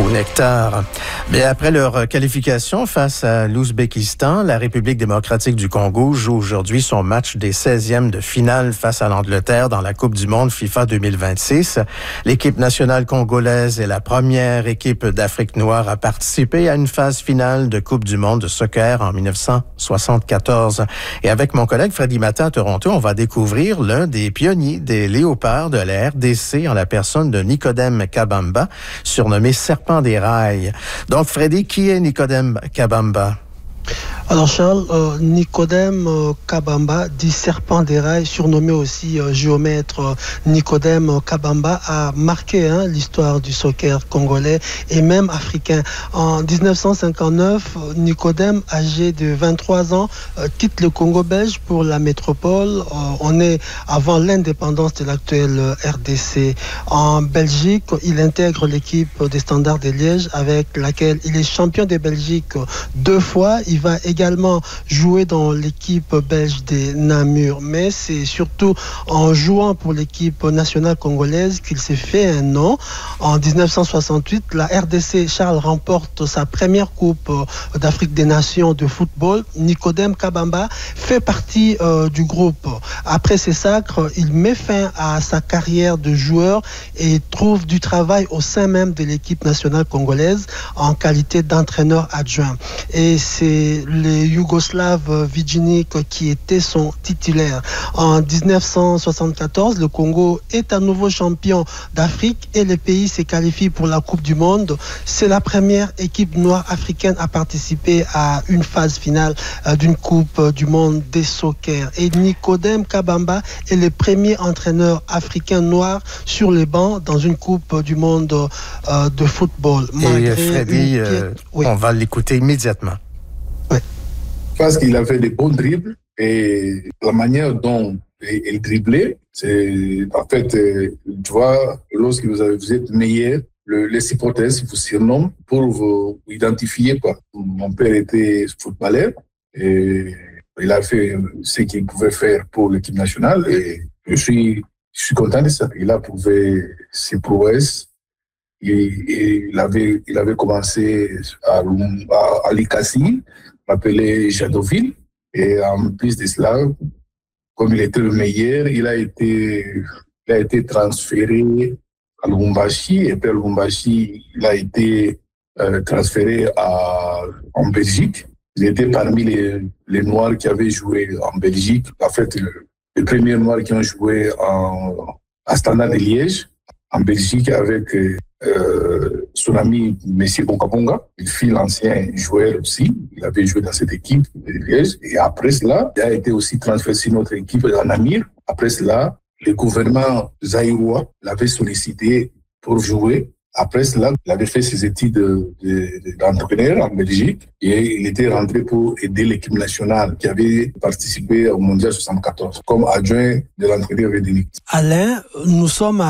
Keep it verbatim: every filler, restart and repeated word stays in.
au nectar. Mais après leur qualification face à l'Ouzbékistan, la République démocratique du Congo joue aujourd'hui son match des seizièmes de finale face à l'Angleterre dans la Coupe du monde FIFA deux mille vingt-six. L'équipe nationale congolaise est la première équipe d'Afrique noire à participer à une phase finale de Coupe du monde de soccer en dix-neuf cent soixante-quatorze. Et avec mon collègue Freddy Matin à Toronto, on va découvrir l'un des pionniers des Léopards de la R D C en la personne de Nicodème Kabamba, surnommé Serpent des rails. Donc, Freddy, qui est Nicodème Kabamba? Alors Charles, euh, Nicodème euh, Kabamba, dit Serpent des rails, surnommé aussi euh, géomètre euh, Nicodème euh, Kabamba, a marqué hein, l'histoire du soccer congolais et même africain. En dix-neuf cent cinquante-neuf, euh, Nicodème, âgé de vingt-trois ans, euh, quitte le Congo belge pour la métropole. Euh, on est avant l'indépendance de l'actuelle euh, R D C. En Belgique, il intègre l'équipe des Standards de Liège avec laquelle il est champion de Belgique deux fois. Il va également jouer dans l'équipe belge des Namur, mais c'est surtout en jouant pour l'équipe nationale congolaise qu'il s'est fait un nom. En dix-neuf cent soixante-huit, la R D C Charles remporte sa première Coupe d'Afrique des Nations de football. Nicodème Kabamba fait partie euh, du groupe. Après ces sacres, il met fin à sa carrière de joueur et trouve du travail au sein même de l'équipe nationale congolaise en qualité d'entraîneur adjoint. Et c'est les Yougoslaves Vidjinic qui étaient son titulaire. En dix-neuf cent soixante-quatorze, le Congo est à nouveau champion d'Afrique et le pays s'est qualifié pour la Coupe du monde. C'est la première équipe noire africaine à participer à une phase finale d'une Coupe du monde des soccer. Et Nicodème Kabamba est le premier entraîneur africain noir sur les bancs dans une Coupe du monde euh, de football. Et Freddy, une... euh, oui. on va l'écouter immédiatement. Ouais. Parce qu'il avait des bons dribbles et la manière dont il driblait, c'est en fait, tu vois, lorsque vous, avez, vous êtes meilleur, le, les supporters vous surnomment pour vous identifier, quoi. Mon père était footballeur et il a fait ce qu'il pouvait faire pour l'équipe nationale et je suis, je suis content de ça. Il a prouvé ses prouesses. Il, il, avait, il avait commencé à, à, à l'Ikasi, appelé Jadoville. Et en plus de cela, comme il était le meilleur, il a été, il a été transféré à Lubumbashi. Et puis à Lubumbashi, il a été euh, transféré à, en Belgique. Il était parmi les, les Noirs qui avaient joué en Belgique. En fait, le, les premiers Noirs qui ont joué en, à Standard de Liège, en Belgique, avec euh, son ami M. Bongabonga. Il fut l'ancien joueur aussi. Il avait joué dans cette équipe de Liège. Et après cela, il a été aussi transféré sur notre équipe en Amir. Après cela, le gouvernement zaïrois l'avait sollicité pour jouer. Après cela, il avait fait ses études de, de, d'entraîneur en Belgique et il était rentré pour aider l'équipe nationale qui avait participé au Mondial soixante-quatorze comme adjoint de l'entraîneur Védénique. Alain, nous sommes à